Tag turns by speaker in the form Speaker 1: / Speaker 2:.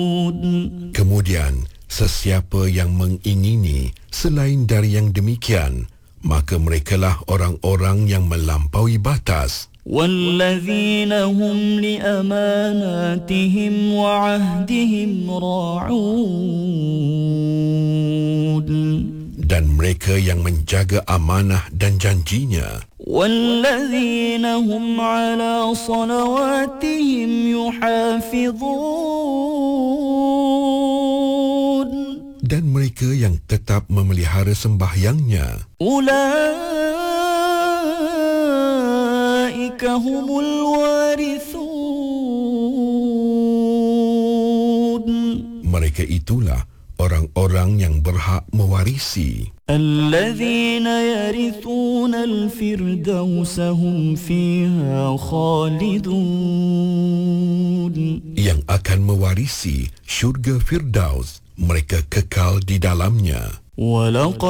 Speaker 1: Kemudian, sesiapa yang mengingini selain dari yang demikian, maka merekalah orang-orang yang melampaui batas.
Speaker 2: وَالَّذِينَ هُمْ لِأَمَانَاتِهِمْ وَعَهْدِهِمْ رَاعُونَ
Speaker 1: Dan mereka yang menjaga amanah dan janjinya.
Speaker 2: وَالَّذِينَ هُمْ عَلَى صَلَوَاتِهِمْ يُحَافِظُونَ
Speaker 1: Dan mereka yang tetap memelihara sembahyangnya.
Speaker 2: أُولَئِكَ هُمُ الْوَارِثُونَ
Speaker 1: Mereka itulah orang-orang yang berhak mewarisi.
Speaker 2: الَّذِينَ يَرِثُونَ الْفِرْدَوْسَ هُمْ فِيهَا خَالِدُونَ
Speaker 1: Yang akan mewarisi syurga Firdaus, mereka kekal di dalamnya.
Speaker 2: وَلَقَدْ